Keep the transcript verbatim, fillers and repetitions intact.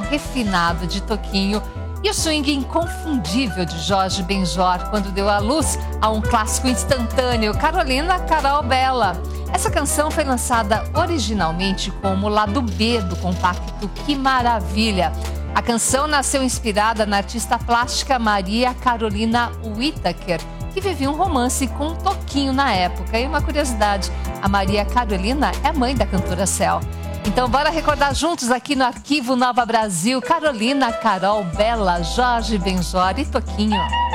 refinado de Toquinho e o swing inconfundível de Jorge Benjor quando deu à luz a um clássico instantâneo, Carolina, Carol Bella. Essa canção foi lançada originalmente como lado B do compacto Que Maravilha. A canção nasceu inspirada na artista plástica Maria Carolina Whittaker, que vivia um romance com Toquinho na época. E uma curiosidade, a Maria Carolina é mãe da cantora Céu. Então bora recordar juntos aqui no Arquivo Nova Brasil, Carolina, Carol Bella, Jorge Benjor e Toquinho.